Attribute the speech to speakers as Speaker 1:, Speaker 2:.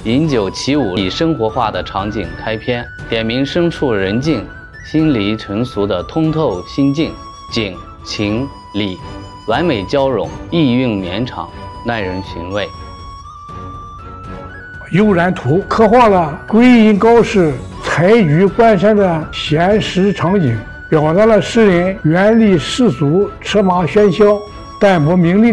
Speaker 1: 饮酒起舞，以生活化的场景开篇，点明身处人境、心离尘俗的通透心境，景、情、理完美交融，意韵绵长，耐人寻味。
Speaker 2: 悠然图刻画了归隐高士采菊观山的闲适场景，表达了诗人远离世俗车马喧嚣、淡泊名利